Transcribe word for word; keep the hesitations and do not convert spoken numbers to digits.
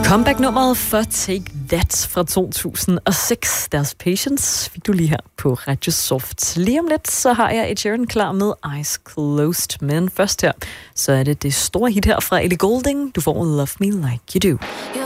Comeback-nummeret for Take That fra to tusind og seks. Deres Patience fik du lige her på Radio Soft. Lige om lidt, så har jeg Ed Sheeran klar med Eyes Closed. Men først her, så er det det store hit her fra Ellie Goulding. Du får Love Me Like You Do.